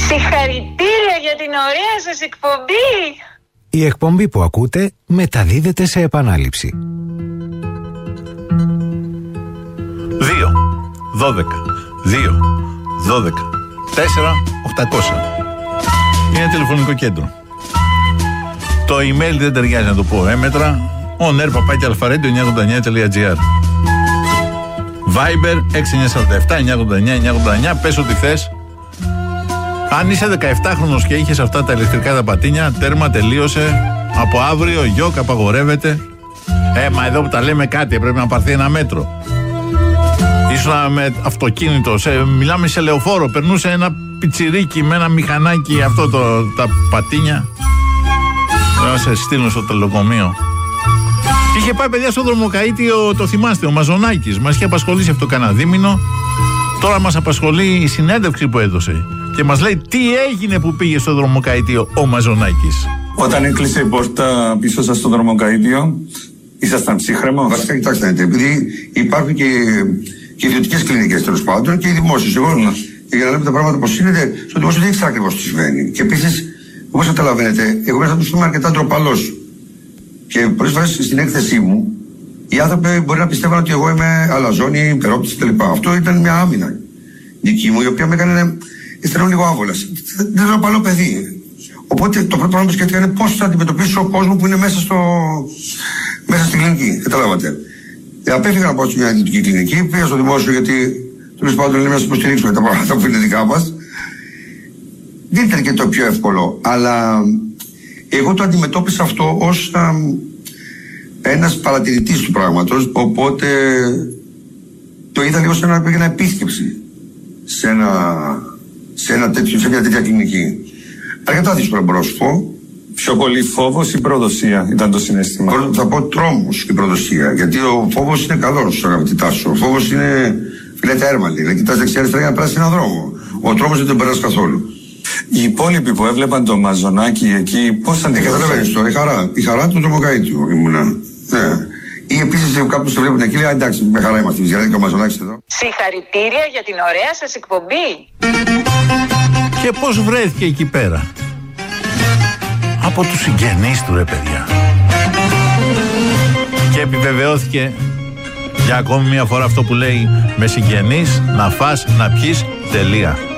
Συγχαρητήρια για την ωραία σας εκπομπή. Η εκπομπή που ακούτε μεταδίδεται σε επανάληψη. 2, 12, 2, 12, 4, 800. Είναι τηλεφωνικό κέντρο. Το email δεν ταιριάζει να το πω έμετρα. oner@alpharedio989.gr. Viber 6947-989-989. Πες ό,τι θες. Αν είσαι 17χρονος και είχες αυτά τα ηλεκτρικά τα πατίνια, τέρμα, τελείωσε. Από αύριο γιοκ απαγορεύεται. Μα εδώ που τα λέμε κάτι, πρέπει να πάρθει ένα μέτρο. Ήσουν με αυτοκίνητο, μιλάμε σε λεωφόρο, περνούσε ένα πιτσιρίκι με ένα μηχανάκι, αυτό τα πατίνια. Να σε στείλουν στο τελοκομείο. Είχε πάει παιδιά στο δρομοκαΐτιο, το θυμάστε, ο Μαζονάκης. Μας είχε απασχολήσει αυτό κανένα δίμηνο. Τώρα μας απασχολεί η συνέντευξη που έδωσε. Και μας λέει τι έγινε που πήγε στο δρομοκαΐτιο ο Μαζονάκης. Όταν έκλεισε η πόρτα πίσω σας στο δρομοκαΐτιο, ήσασταν ψύχρεμος? Βασικά, κοιτάξτε, επειδή υπάρχουν και ιδιωτικές κλινικές τέλος πάντων και οι δημόσιες. Εγώ, για να λέμε τα πράγματα πώς είναι, στο δημόσιο δεν ήξερα ακριβώς τι συμβαίνει. Και επίσης, όπως καταλαβαίνετε, εγώ μέσα στο είμαι αρκετά ντροπαλός. Και πολλές φορές στην έκθεσή μου, οι άνθρωποι μπορεί να πιστεύουν ότι εγώ είμαι αλαζόνη, υπερόπτης κτλ. Αυτό ήταν μια άμυνα δική μου, η οποία με έκανε ύστερα λίγο άβολα. Δεν είναι ένα παλαιό παιδί. Οπότε το πρώτο πράγμα που σκέφτηκα είναι πώς θα αντιμετωπίσω κόσμο που είναι μέσα στην κλινική. Καταλάβατε. Απέφυγα να πάω σε μια ιδιωτική κλινική, πήγα στο δημόσιο γιατί τέλος πάντων λέμε να σας υποστηρίξουμε τα πράγματα που είναι δικά μας. Δεν ήταν και το πιο εύκολο, αλλά εγώ το αντιμετώπισα αυτό ως ένας παρατηρητής του πράγματος, οπότε το είδα λίγο σαν να πήγαινα επίσκεψη σε μια τέτοια κλινική. Αρκετά δύσκολο μπορώ να σου πω. Πιο πολύ φόβος ή προδοσία ήταν το συναίσθημα? Θα πω τρόμος και προδοσία, γιατί ο φόβος είναι καλός, αγαπητή Τάσο. Ο φόβος είναι φιλέτα έρμαλη, δηλαδή κοιτάς δεξιά-αριστερά για να περάσει έναν δρόμο. Ο τρόμος δεν τον περάσει καθόλου. Οι υπόλοιποι που έβλεπαν το Μαζονάκι εκεί, πώς αντικαταλαβαίνεις? Καταλαβαίνεις τώρα, η χαρά του δρομοκαΐτιου ήμουνα. Ναι. Ή επίσης κάποιος το βλέπουν εκεί, λέει εντάξει, με χαρά είμαστε, γιατί και ο Μαζονάκης εδώ. Συγχαρητήρια για την ωραία σας εκπομπή. Και πώς βρέθηκε εκεί πέρα? Από τους συγγενείς του, ρε παιδιά. Και επιβεβαιώθηκε για ακόμη μια φορά αυτό που λέει, με συγγενείς να φας, να πιείς, τελεία.